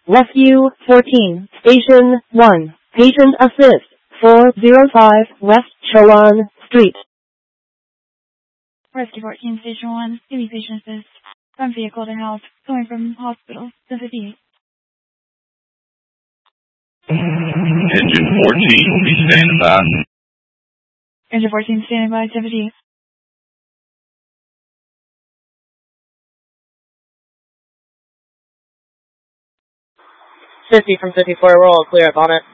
Rescue 14, Station 1, Patient Assist, 405 West Chowan Street. Rescue 14, Station 1, give me patient assist. From vehicle to house, going from hospital to 58. Engine 14 will be standing by. Engine 14 standing by, 58. From 54, we're all clear up on it.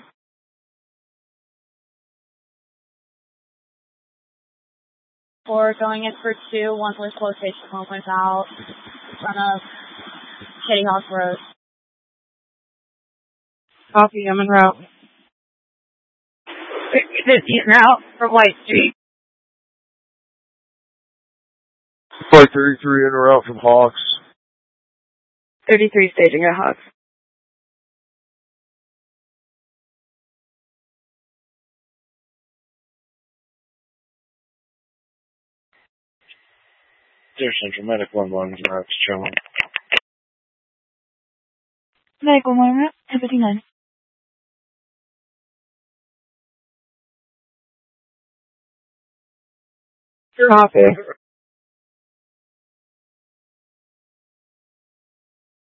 Four going in for 2, 1 police close station, 1 points out, front of Katie House Road. Copy, I'm en route. 50 en route from White Street. Flight 33 en route from Hawks. 33 staging at Hawks. Dear Central, Medic 1-1 en route to Chowan. Medic 1-1 route, 59. Copy.